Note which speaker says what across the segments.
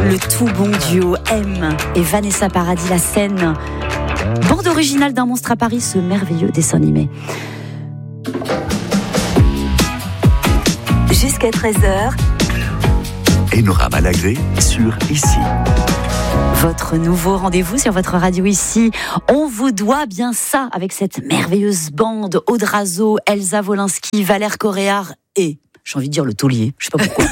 Speaker 1: Le tout bon duo M et Vanessa Paradis, la scène. Bande originale d'un monstre à Paris, ce merveilleux dessin animé.
Speaker 2: Jusqu'à 13h.
Speaker 3: Enora Malagré sur Ici.
Speaker 1: Votre nouveau rendez-vous sur votre radio Ici. On vous doit bien ça avec cette merveilleuse bande. Aude Razo, Elsa Wolinski, Valère Coréard et, j'ai envie de dire, le taulier. Je sais pas pourquoi.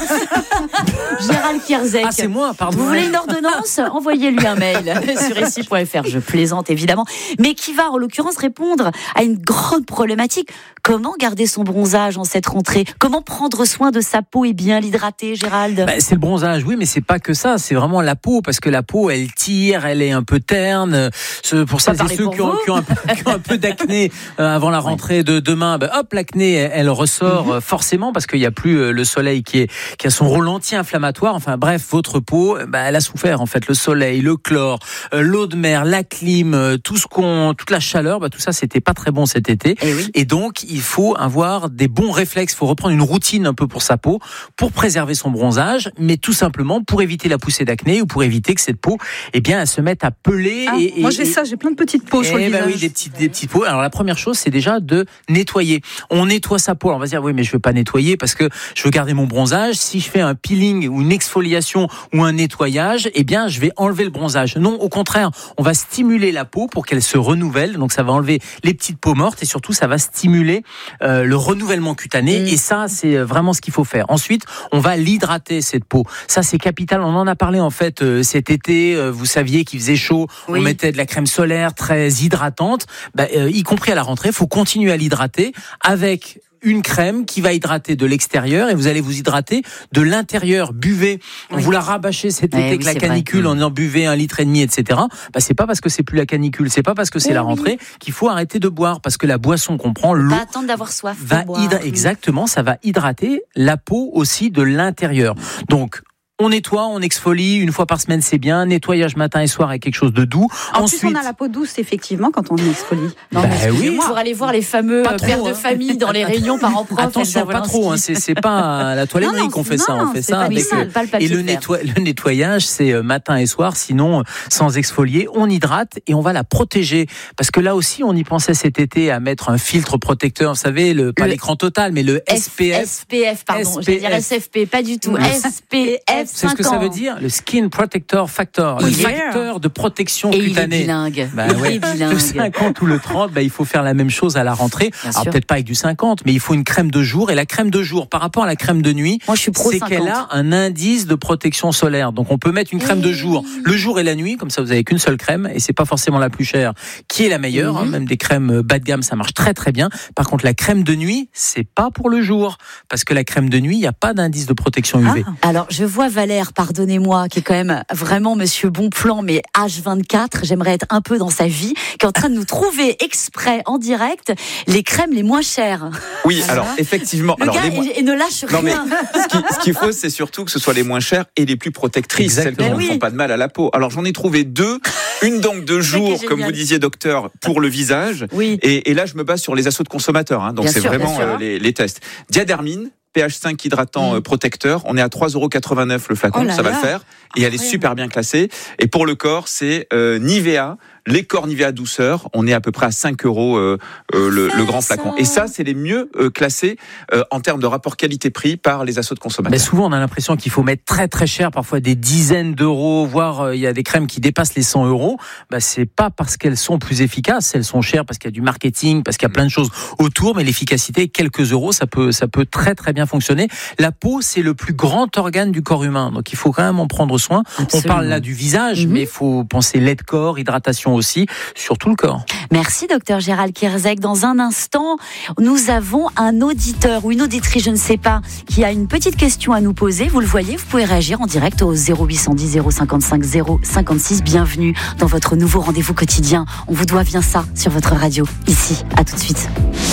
Speaker 1: Gérald Kierzek.
Speaker 4: Ah, c'est moi, pardon.
Speaker 1: Vous voulez une ordonnance ? Envoyez-lui un mail sur ici.fr. Je plaisante évidemment. Mais qui va en l'occurrence répondre à une grande problématique. Comment garder son bronzage en cette rentrée ? Comment prendre soin de sa peau et bien l'hydrater, Gérald ?
Speaker 4: C'est le bronzage, oui, mais c'est pas que ça. C'est vraiment la peau, parce que la peau, elle tire, elle est un peu terne. Pour celles et ceux qui ont un peu d'acné avant la rentrée de demain, hop, l'acné, elle ressort forcément, parce qu'il n'y a plus le soleil qui a son rôle anti-inflammatoire. Enfin bref, votre peau, elle a souffert en fait. Le soleil, le chlore, l'eau de mer, la clim, toute la chaleur, tout ça, c'était pas très bon cet été. Et donc, il faut avoir des bons réflexes. Il faut reprendre une routine un peu pour sa peau, pour préserver son bronzage, mais tout simplement pour éviter la poussée d'acné ou pour éviter que cette peau, elle se mette à peler.
Speaker 5: Moi j'ai ça, j'ai plein de petites peaux sur le visage.
Speaker 4: Oui, des petites peaux. Alors la première chose, c'est déjà de nettoyer. On nettoie sa peau. Alors, on va se dire, oui, mais je veux pas nettoyer parce que je veux garder mon bronzage. Si je fais un peeling ou une exfoliation ou un nettoyage, je vais enlever le bronzage. Non, au contraire, on va stimuler la peau pour qu'elle se renouvelle. Donc ça va enlever les petites peaux mortes et surtout ça va stimuler le renouvellement cutané. Et ça, c'est vraiment ce qu'il faut faire. Ensuite, on va l'hydrater, cette peau. Ça, c'est capital. On en a parlé en fait cet été. Vous saviez qu'il faisait chaud. On mettait de la crème solaire très hydratante. Y compris à la rentrée, il faut continuer à l'hydrater avec une crème qui va hydrater de l'extérieur et vous allez vous hydrater de l'intérieur. Buvez. Vous la rabâchez cet été avec la canicule en buvez 1,5 litre, etc. C'est pas parce que c'est plus la canicule, c'est pas parce que c'est la rentrée qu'il faut arrêter de boire, parce que la boisson qu'on prend, l'eau,
Speaker 1: pas attendre d'avoir soif.
Speaker 4: Exactement, ça va hydrater la peau aussi de l'intérieur. Donc, on nettoie, on exfolie, une fois par semaine c'est bien, nettoyage matin et soir avec quelque chose de doux.
Speaker 5: Ensuite, on a la peau douce effectivement quand on exfolie.
Speaker 1: Pour aller voir les fameux pères de famille dans les réunions parents-prof.
Speaker 4: Attention, pas trop, c'est pas à la toiletterie qu'on fait ça, on fait ça avec et le nettoyage c'est matin et soir, sinon sans exfolier, on hydrate et on va la protéger, parce que là aussi on y pensait cet été à mettre un filtre protecteur, vous savez, pas l'écran total mais le SPF.
Speaker 1: J'allais dire SFP, pas du tout. SPF.
Speaker 4: C'est ce que ça veut dire, le Skin Protector Factor, le facteur de protection cutanée.
Speaker 1: Il est bilingue.
Speaker 4: Le 50 ou le 30, il faut faire la même chose à la rentrée. Alors peut-être pas avec du 50, mais il faut une crème de jour. Et la crème de jour, par rapport à la crème de nuit, c'est qu'elle a un indice de protection solaire. Donc on peut mettre une crème de jour le jour et la nuit, comme ça vous avez qu'une seule crème, et c'est pas forcément la plus chère qui est la meilleure. Même des crèmes bas de gamme, ça marche très très bien. Par contre, la crème de nuit, c'est pas pour le jour, parce que la crème de nuit, il n'y a pas d'indice de protection UV.
Speaker 1: Alors je vois Valère, pardonnez-moi, qui est quand même vraiment monsieur bon plan, mais H24, j'aimerais être un peu dans sa vie, qui est en train de nous trouver exprès en direct les crèmes les moins chères.
Speaker 6: Oui, alors effectivement.
Speaker 1: Le gars et ne lâche rien.
Speaker 6: Mais ce qu'il faut, c'est surtout que ce soit les moins chères et les plus protectrices, celles qui ne font pas de mal à la peau. Alors j'en ai trouvé 2, une donc de jour, comme vous disiez docteur, pour le visage, et là je me base sur les assos de consommateurs, donc c'est vraiment les tests. Diadermine, pH 5 hydratant protecteur, on est à 3,89€ le flacon, ça va le faire, et elle est super bien classée. Et pour le corps, c'est Nivea, les corps Nivea douceur, on est à peu près à 5€ le grand flacon. Et ça, c'est les mieux classés en termes de rapport qualité-prix par les assos de consommateurs.
Speaker 4: Mais souvent, on a l'impression qu'il faut mettre très très cher, parfois des dizaines d'euros, voire il y a des crèmes qui dépassent les 100€. C'est pas parce qu'elles sont plus efficaces, elles sont chères parce qu'il y a du marketing, parce qu'il y a plein de choses autour, mais l'efficacité, quelques euros, ça peut très très bien fonctionner. La peau, c'est le plus grand organe du corps humain, donc il faut quand même en prendre soin. Absolument. On parle là du visage, mais il faut penser lait de corps, hydratation aussi, sur tout le corps.
Speaker 1: Merci docteur Gérald Kierzek. Dans un instant, nous avons un auditeur ou une auditrice, je ne sais pas, qui a une petite question à nous poser. Vous le voyez, vous pouvez réagir en direct au 0810 055 056. Bienvenue dans votre nouveau rendez-vous quotidien. On vous doit bien ça sur votre radio. Ici, à tout de suite.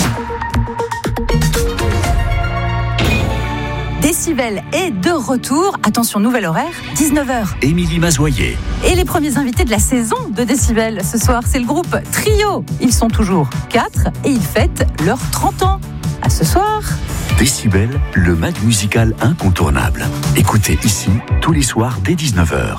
Speaker 2: Décibel est de retour. Attention, nouvel horaire, 19h.
Speaker 3: Émilie Mazoyer.
Speaker 2: Et les premiers invités de la saison de Décibel ce soir, c'est le groupe Trio. Ils sont toujours 4 et ils fêtent leurs 30 ans. À ce soir.
Speaker 3: Décibel, le mag musical incontournable. Écoutez ici, tous les soirs dès 19h.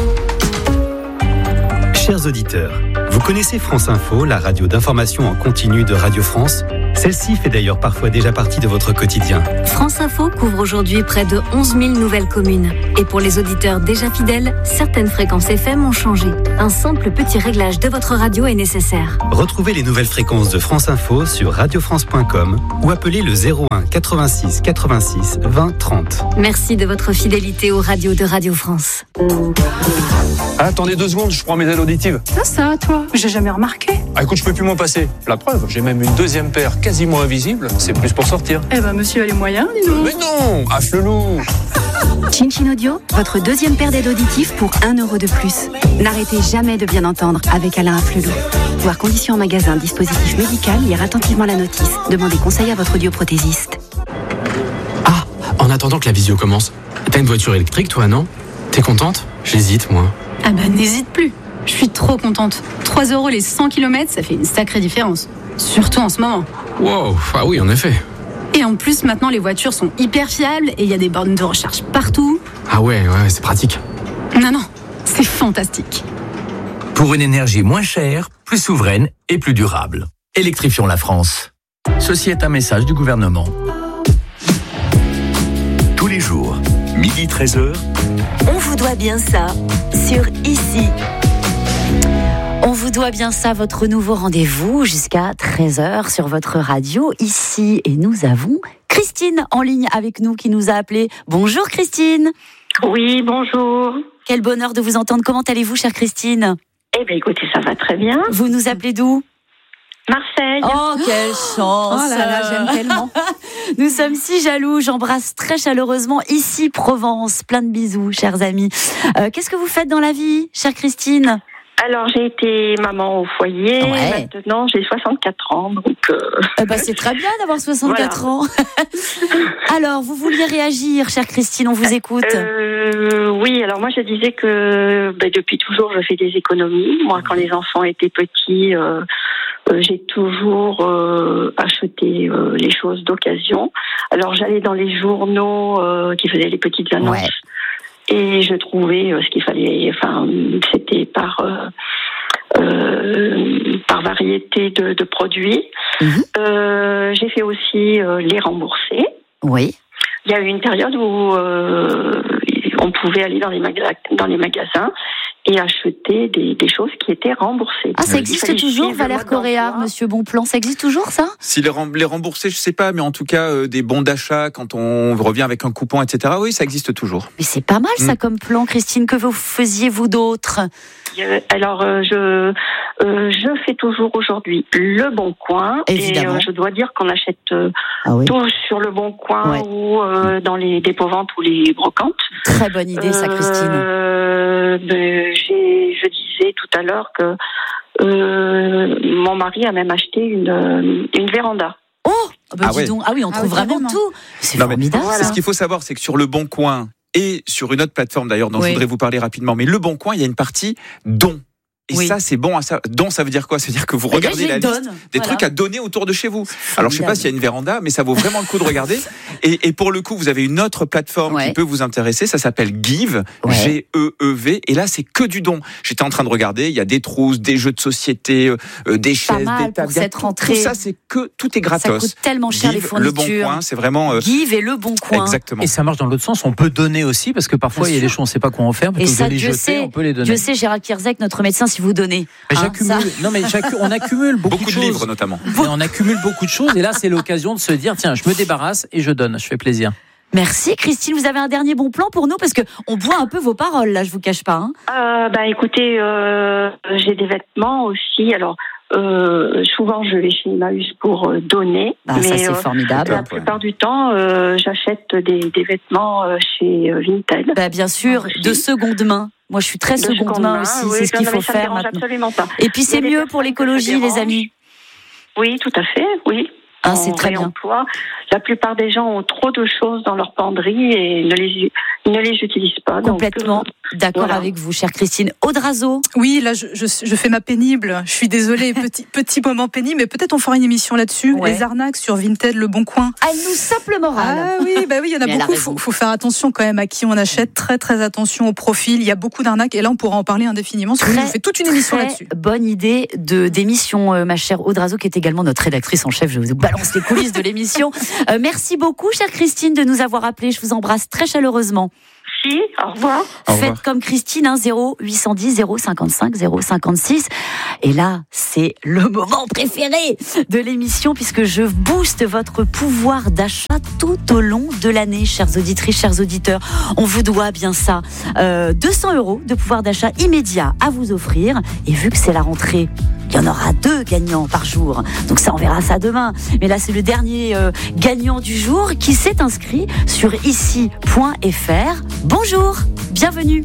Speaker 7: Chers auditeurs, vous connaissez France Info, la radio d'information en continu de Radio France ? Celle-ci fait d'ailleurs parfois déjà partie de votre quotidien.
Speaker 8: France Info couvre aujourd'hui près de 11 000 nouvelles communes. Et pour les auditeurs déjà fidèles, certaines fréquences FM ont changé. Un simple petit réglage de votre radio est nécessaire.
Speaker 7: Retrouvez les nouvelles fréquences de France Info sur radiofrance.com ou appelez le 01 86 86 20 30.
Speaker 8: Merci de votre fidélité aux radios de Radio France.
Speaker 9: Attendez 2 secondes, je prends mes aides auditives.
Speaker 2: Ça, toi, j'ai jamais remarqué.
Speaker 9: Ah écoute, je peux plus m'en passer. La preuve, j'ai même une deuxième paire quasiment invisible. C'est plus pour sortir.
Speaker 2: Eh ben, monsieur a les moyens, dis donc.
Speaker 9: Mais non, à Flelou.
Speaker 8: Chin Audio, votre deuxième paire d'aides auditives pour 1 € de plus. N'arrêtez jamais de bien entendre avec Alain Afflelou. Voir conditions en magasin, dispositif médical, lire attentivement la notice. Demandez conseil à votre audioprothésiste.
Speaker 10: Ah, en attendant que la visio commence, t'as une voiture électrique toi, non ? T'es contente ? J'hésite, moi.
Speaker 2: Ah ben, n'hésite plus. Je suis trop contente. 3 € les 100 km, ça fait une sacrée différence. Surtout en ce moment.
Speaker 10: Wow, ah oui, en effet.
Speaker 2: Et en plus, maintenant, les voitures sont hyper fiables et il y a des bornes de recharge partout.
Speaker 10: Ah ouais, c'est pratique.
Speaker 2: Non, c'est fantastique.
Speaker 3: Pour une énergie moins chère, plus souveraine et plus durable. Électrifions la France. Ceci est un message du gouvernement. Tous les jours, midi 13h.
Speaker 1: On vous doit bien ça sur Ici. On vous doit bien ça, votre nouveau rendez-vous jusqu'à 13h sur votre radio Ici. Et nous avons Christine en ligne avec nous qui nous a appelé. Bonjour Christine.
Speaker 11: Oui, bonjour.
Speaker 1: Quel bonheur de vous entendre. Comment allez-vous, chère Christine ?
Speaker 11: Eh bien, écoutez, ça va très bien.
Speaker 1: Vous nous appelez d'où ?
Speaker 11: Marseille.
Speaker 1: Oh, quelle chance.
Speaker 2: Oh là là, j'aime tellement.
Speaker 1: Nous sommes si jaloux. J'embrasse très chaleureusement Ici Provence. Plein de bisous, chers amis. Qu'est-ce que vous faites dans la vie, chère Christine ?
Speaker 11: Alors, j'ai été maman au foyer.
Speaker 1: Ouais.
Speaker 11: Maintenant, j'ai 64 ans. Donc,
Speaker 1: c'est très bien d'avoir 64 ans. Alors, vous vouliez réagir, chère Christine, on vous écoute.
Speaker 11: Oui, alors moi, je disais que depuis toujours, je fais des économies. Moi, quand les enfants étaient petits, j'ai toujours acheté les choses d'occasion. Alors, j'allais dans les journaux qui faisaient les petites annonces. Ouais. Et je trouvais ce qu'il fallait, c'était par variété de produits. J'ai fait aussi les rembourser.
Speaker 1: Oui.
Speaker 11: Il y a eu une période où on pouvait aller dans les magasins et acheter des choses qui étaient remboursées.
Speaker 1: Ah, ça existe toujours, Valère Coréard, Monsieur Bonplan, ça existe toujours, ça ?
Speaker 6: Si les remboursés, je sais pas, mais en tout cas, des bons d'achat, quand on revient avec un coupon, etc., oui, ça existe toujours.
Speaker 1: Mais c'est pas mal, ça, comme plan, Christine. Que vous faisiez, vous, d'autres ?
Speaker 11: Alors, je fais toujours aujourd'hui Le Bon Coin.
Speaker 1: Évidemment.
Speaker 11: Et je dois dire qu'on achète tout sur Le Bon Coin ou dans les dépôt-ventes ou les brocantes.
Speaker 1: Très bonne idée, ça, Christine.
Speaker 11: Je disais tout à l'heure que mon mari a même acheté une véranda.
Speaker 1: Oh, dis donc. Ah oui, on trouve vraiment tout. C'est formidable.
Speaker 6: Voilà. Ce qu'il faut savoir, c'est que sur Le Bon Coin et sur une autre plateforme d'ailleurs dont je voudrais vous parler rapidement, mais Le Bon Coin, il y a une partie dons. Et ça, c'est bon à ça. Don, ça veut dire quoi ? Ça veut dire que vous regardez la liste des trucs à donner autour de chez vous. Alors, je sais pas s'il y a une véranda, mais ça vaut vraiment le coup de regarder. Et pour le coup, vous avez une autre plateforme qui peut vous intéresser. Ça s'appelle Give, G-E-E-V. Et là, c'est que du don. J'étais en train de regarder. Il y a des trousses, des jeux de société, des chaises, des tables. Tout ça, c'est que tout est gratos.
Speaker 1: Ça coûte tellement cher, les fournitures.
Speaker 6: Le Bon Coin, c'est vraiment
Speaker 1: Give et Le Bon Coin.
Speaker 6: Exactement.
Speaker 4: Et ça marche dans l'autre sens. On peut donner aussi parce que parfois il y a des choses on ne sait pas quoi en faire.
Speaker 1: Et ça,
Speaker 4: Dieu
Speaker 1: sait, Gérald Kierzek, notre médecin, si vous donnez.
Speaker 4: On accumule beaucoup de choses.
Speaker 6: Livres notamment.
Speaker 4: On accumule beaucoup de choses et là c'est l'occasion de se dire tiens, je me débarrasse et je donne, je fais plaisir.
Speaker 1: Merci Christine, vous avez un dernier bon plan pour nous parce que on boit un peu vos paroles là, je vous cache pas.
Speaker 11: Écoutez, j'ai des vêtements aussi. Alors souvent je vais chez Emmaüs pour donner, mais
Speaker 1: ça c'est formidable.
Speaker 11: La plupart du temps, j'achète des vêtements chez Vinted.
Speaker 1: Bien sûr, de seconde main. Moi, je suis très seconde main aussi. C'est ce qu'il faut faire maintenant.
Speaker 11: Absolument pas.
Speaker 1: Et puis, c'est mieux pour l'écologie, les amis.
Speaker 11: Oui, tout à fait. Oui.
Speaker 1: C'est très bien.
Speaker 11: La plupart des gens ont trop de choses dans leur penderie et ne les utilisent pas.
Speaker 1: Complètement. d'accord avec vous, chère Christine. Audrazo.
Speaker 5: Oui, là, je fais ma pénible. Je suis désolée, petit moment pénible, mais peut-être on fera une émission là-dessus. Ouais. Les arnaques sur Vinted, Le Bon Coin.
Speaker 1: Elle nous sape le moral.
Speaker 5: Ah oui, il y en a beaucoup. Il faut faire attention quand même à qui on achète. Très, très attention au profil. Il y a beaucoup d'arnaques. Et là, on pourra en parler indéfiniment. On fait toute une émission là-dessus.
Speaker 1: Bonne idée d'émission, ma chère Audrazo, qui est également notre rédactrice en chef. Je vous balance les coulisses de l'émission. Merci beaucoup, chère Christine, de nous avoir appelés. Je vous embrasse très chaleureusement.
Speaker 11: Au revoir.
Speaker 1: Faites comme Christine, 0810 055 056. Et là, c'est le moment préféré de l'émission puisque je booste votre pouvoir d'achat tout au long de l'année, chères auditrices, chers auditeurs. On vous doit bien ça. 200 € de pouvoir d'achat immédiat à vous offrir. Et vu que c'est la rentrée, il y en aura 2 gagnants par jour. Donc ça, on verra ça demain. Mais là, c'est le dernier gagnant du jour qui s'est inscrit sur ici.fr. Bonjour, bienvenue.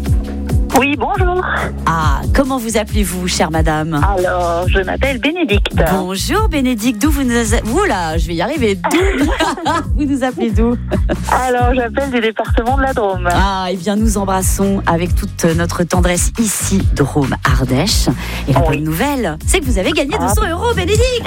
Speaker 12: Oui, bonjour.
Speaker 1: Ah, comment vous appelez-vous, chère madame?
Speaker 12: Alors, je m'appelle Bénédicte.
Speaker 1: Bonjour Bénédicte, d'où vous nous... Oula, je vais y arriver. D'où vous nous appelez d'où?
Speaker 12: Alors, j'appelle du département de la Drôme.
Speaker 1: Ah, et bien nous embrassons avec toute notre tendresse ici, Drôme, Ardèche. Et la bonne nouvelle, c'est que vous avez gagné 200 €, Bénédicte.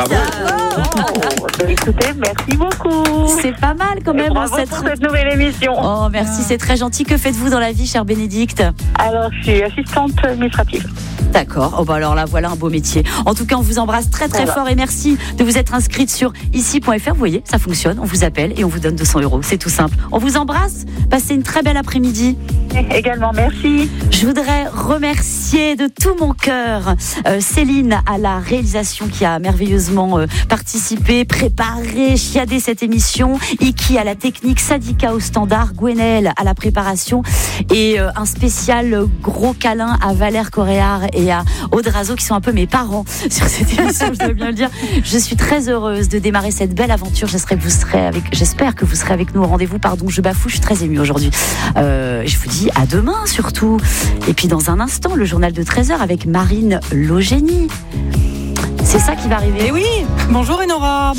Speaker 12: Bravo. Écoutez, merci beaucoup.
Speaker 1: C'est pas mal quand même.
Speaker 12: Bravo pour cette nouvelle émission.
Speaker 1: Oh, merci, c'est très gentil. Que faites-vous dans la vie, chère Bénédicte?
Speaker 12: Alors, je suis assistante administrative.
Speaker 1: D'accord. Oh bah alors là, voilà un beau métier. En tout cas, on vous embrasse très très fort et merci de vous être inscrite sur ici.fr. Vous voyez, ça fonctionne. On vous appelle et on vous donne 200 €. C'est tout simple. On vous embrasse. Passez une très belle après-midi.
Speaker 12: Également, merci.
Speaker 1: Je voudrais remercier de tout mon cœur Céline à la réalisation qui a merveilleusement participé, préparé, chiadé cette émission. Iki à la technique, Sadika au standard, Gwenaëlle à la préparation et un spécial gros câlin à Valère Coréard et à Audrazo qui sont un peu mes parents sur cette émission, je dois bien le dire. Je suis très heureuse de démarrer cette belle aventure. J'espère que vous serez avec nous au rendez-vous. Pardon, je bafoue, je suis très émue aujourd'hui. Je vous dis à demain surtout. Et puis dans un instant, le journal de 13h avec Marine Logénie. C'est ça qui va arriver.
Speaker 5: Et oui, bonjour Enora.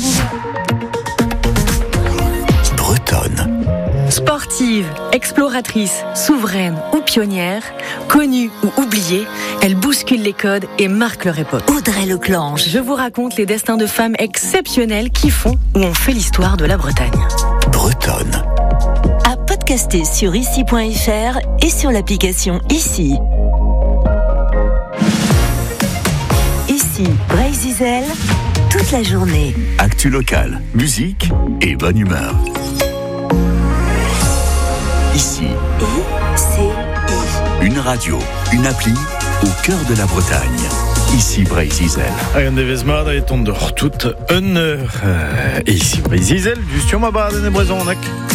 Speaker 13: Bretonne. Sportive, exploratrice, souveraine ou pionnière, connue ou oubliée, elle bouscule les codes et marque leur époque.
Speaker 1: Audrey Leclanche.
Speaker 13: Je vous raconte les destins de femmes exceptionnelles qui font ou ont fait l'histoire de la Bretagne.
Speaker 14: Bretonne. À podcaster sur ici.fr et sur l'application Ici. Ici, Brésil, toute la journée.
Speaker 15: Actu locale, musique et bonne humeur. Ici. Une radio, une appli au cœur de la Bretagne. Ici Brésil.
Speaker 16: En de vesmada est on de toute une heure. Ici Brésil, du sur ma barre de Nebrezonnac.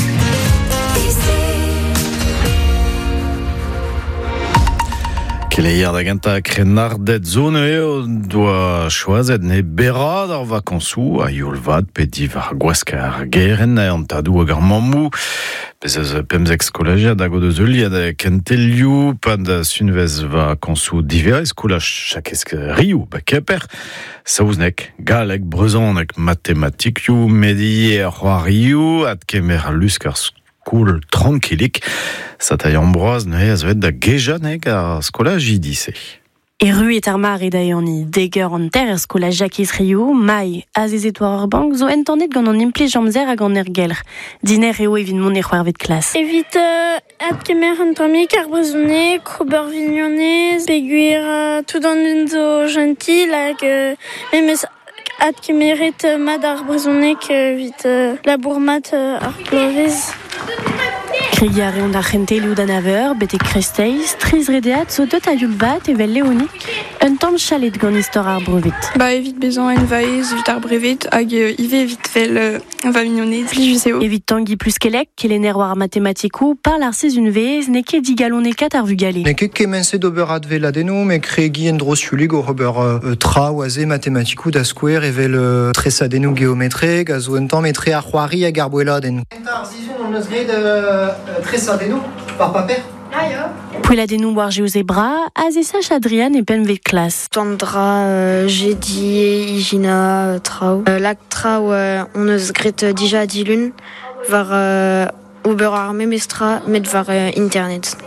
Speaker 16: Keleier da ganta krenardet zone eo doa choazet ne berad ar vakansou a yolvad pediv ar gwask ar geren a antadou hag ar mamou bezaz pemzek skolagia da go deus euliad a kentelioù pad sunvez vakansou diver skola chakesk riou ba keper saouznek galek brezonnek matematikioù medier c'hoarioù ad kemer lusk ar cool tranquillik sa taille ambroise ne ez vet da gejanek ar skola jidise.
Speaker 17: E rue et ar mare da eoni deger an ter er skola Jacques Rioux, mai a zezet war ar bank zo entornet gant an imple jamzer hag an gelr. Diner eo evit mon e c'hoarvet klas.
Speaker 18: Evit ad kemer an tamik ar brezhoneg, krober vignonez, peguir tout an un zo gentil hag memez ad kemeret mad ar brezhoneg evit labour mat ar plovez.
Speaker 17: Kriar eon da c'hentelioù da naver, bete kresteiz, triz redeat zo deut a youl bat evel leoni, un tamm chalet gant istor ar brevet.
Speaker 18: Evit bezañ en vaez evit ar brevet hag ive evit vel va mignonez, plijus eo.
Speaker 17: Evit tangi plus kelek, kelener war matematikou, parl ar sez un vez, ne ket digalonekat ar vugale.
Speaker 19: Ne ket kemense d'oberat veladenno, me kregi en drosjulig o ober tra oaze matematikou da skouer evel tresadenno geometreg, a zo un tamm etre ar c'hoari hag ar boueladenno.
Speaker 20: Ar zizoun on eus gret tresadenno par paper.
Speaker 17: Poueladenno war geoze bra, a zesach Adrian e penvet klas.
Speaker 21: Tandra, Jedi, Igina, Trao. Lak Trao, on eus gret dija dilun, var ober ar memestra met var internet.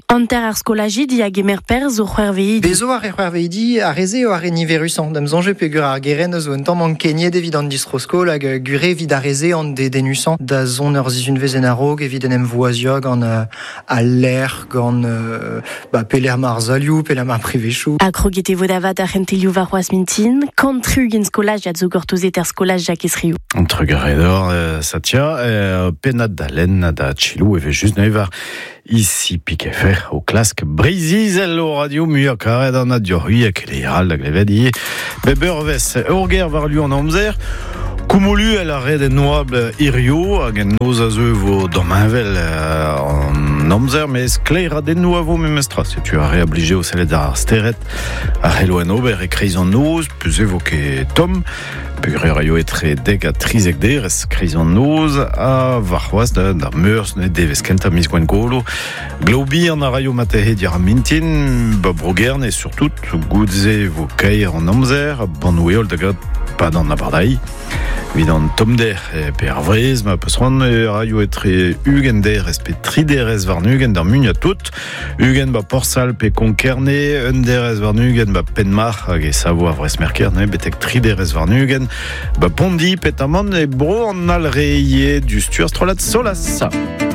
Speaker 17: Anter ar skolajidi a gemer per zo c'hwerveidi.
Speaker 19: Bezo ar c'hwerveidi a reze o ar niverusan. Dam zonje pegur ar geren zo un tamm an kenye devid an distroskol hag gure vid a reze an de denusan da zon ur zizun vezen a rog evit en em voaziog an a l'air gant peler mar zaliou, peler mar privechou.
Speaker 17: A krogete vodavad ar rentelioù var c'hoaz mintin, kantrug en skolaj a zo gortozet ar skolaj Jacques Riou.
Speaker 16: Entre garedor, Satia, penat da len da chilou eve just neuvar ici piquet fer au clask Brizizel au radio muia karet an a diorui ak leal da glevedi beberves urger var lu an amzer Kumolu el a red noable irio hag en noz a zeu vo domavel en amzer mais skleir a den noavo memestra se tu a réobligé au salet ar steret a relo en ober e kreiz an noz peus evoke tom Pugre raio etre deg a trizek der es kreiz an noz a varc'hoaz da meurs ne deveskent a mis gwen golo Globi an a raio matehe dir a mintin ba brogern e surtout goudze vo kaer an amzer ban weol da gad pa d'an abardai vid an tom der pe ar vrez ma peus ran raio etre ugen der espet triderez var nugen da munia tout ugen ba porsal pe konkerne un derez var nugen ba penmar hag e savo a vrez merker ne betek triderez var nugen ba pondi petamon e bro an al reie du stuer strolat solas.